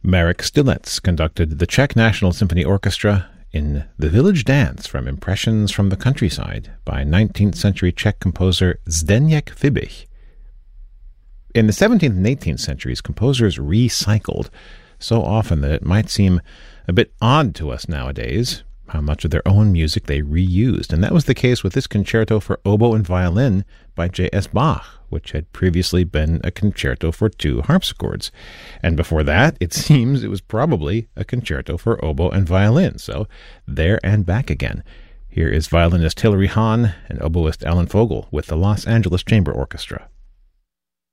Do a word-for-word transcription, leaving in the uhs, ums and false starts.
Marek Stilets conducted the Czech National Symphony Orchestra in The Village Dance from Impressions from the Countryside by nineteenth century Czech composer Zdeněk Fibich. In the seventeenth and eighteenth centuries, composers recycled so often that it might seem a bit odd to us nowadays how much of their own music they reused. And that was the case with this concerto for oboe and violin by J S Bach, which had previously been a concerto for two harpsichords. And before that, it seems it was probably a concerto for oboe and violin. So there and back again. Here is violinist Hilary Hahn and oboist Alan Fogel with the Los Angeles Chamber Orchestra.